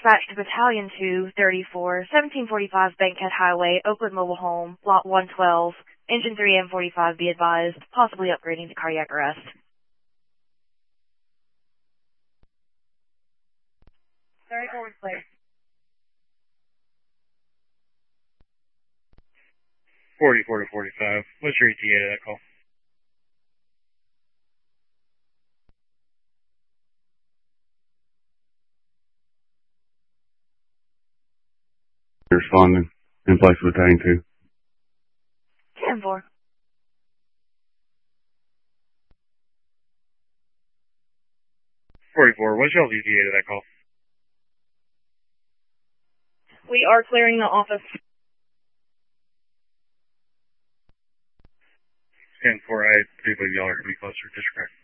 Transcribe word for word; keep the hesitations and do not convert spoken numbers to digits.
Dispatch to Battalion two thirty-four, seventeen forty-five Bankhead Highway, Oakland Mobile Home, Lot one twelve, Engine three M forty-five, be advised, possibly upgrading to cardiac arrest. thirty-four was clear. forty-four to forty-five. What's your E T A to that call? Responding. In place of Battalion two. ten four. forty-four. What's y'all's E T A to that call? We are clearing the office. ten four. I do believe y'all are going to be closer. Disrespect.